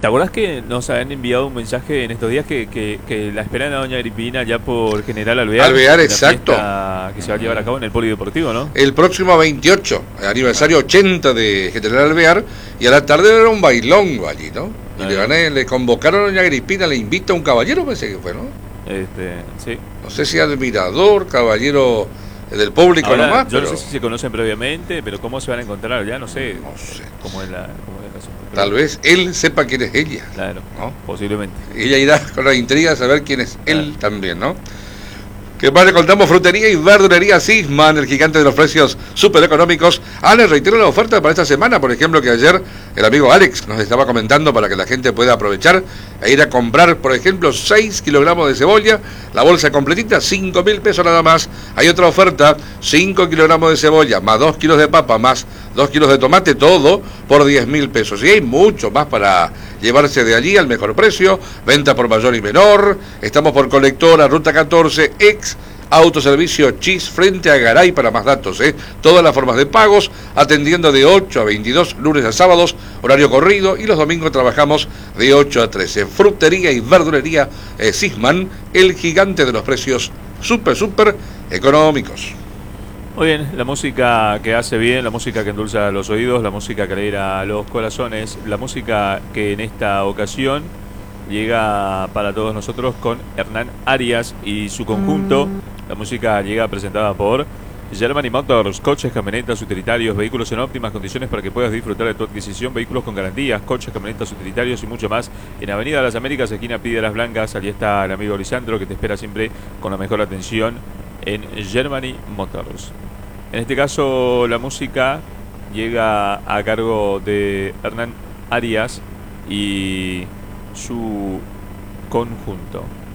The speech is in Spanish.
¿Te acordás que nos habían enviado un mensaje en estos días que la esperan a Doña Agripina ya por General Alvear? Alvear, En la exacto. fiesta que se va a llevar a cabo en el Polideportivo, ¿no? El próximo 28, aniversario 80 de General Alvear, y a la tarde era un bailongo allí, ¿no? Y le convocaron a Doña Agripina, le invita a un caballero, parece que fue, ¿no? Sí. No sé si admirador, caballero del público. Ahora, nomás, yo pero no sé si se conocen previamente, pero cómo se van a encontrar ya, no sé. no sé. Cómo es el asunto. Tal vez él sepa quién es ella, Claro, ¿no? posiblemente. Ella irá con la intriga a saber quién es él también, ¿no? ¿Qué más le contamos? Frutería y verdulería Sisman, el gigante de los precios súper económicos. Les reitero la oferta para esta semana, por ejemplo, que ayer el amigo Alex nos estaba comentando para que la gente pueda aprovechar e ir a comprar, por ejemplo, 6 kilogramos de cebolla, la bolsa completita, 5.000 pesos nada más. Hay otra oferta, 5 kilogramos de cebolla, más 2 kilos de papa, más 2 kilos de tomate, todo por 10.000 pesos. Y hay mucho más para llevarse de allí al mejor precio, venta por mayor y menor. Estamos por Colectora, Ruta 14, ex Autoservicio Chis, frente a Garay. Para más datos, todas las formas de pagos, atendiendo de 8 a 22, lunes a sábados, horario corrido, y los domingos trabajamos de 8 a 13. Frutería y verdulería Sisman, el gigante de los precios súper económicos. Muy bien, la música que hace bien, la música que endulza los oídos, la música que alegra los corazones, la música que en esta ocasión llega para todos nosotros con Hernán Arias y su conjunto. La música llega presentada por Germany Motors, coches, camionetas, utilitarios, vehículos en óptimas condiciones para que puedas disfrutar de tu adquisición, vehículos con garantías, coches, camionetas, utilitarios y mucho más. En Avenida Las Américas, esquina Piedras Blancas, allí está el amigo Lisandro que te espera siempre con la mejor atención en Germany Motors. En este caso la música llega a cargo de Hernán Arias y su conjunto.